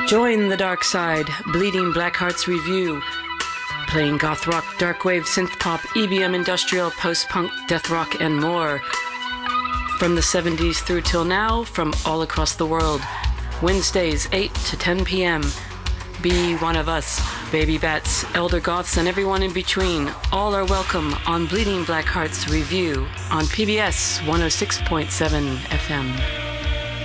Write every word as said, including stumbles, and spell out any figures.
Join the dark side, Bleeding Black Hearts Review, playing goth rock, dark wave, synth pop, E B M, industrial, post-punk, death rock, and more. From the seventies through till now, from all across the world. Wednesdays, eight to ten p m Be one of us, baby bats, elder goths, and everyone in between. All are welcome on Bleeding Black Hearts Review on P B S one oh six point seven F M.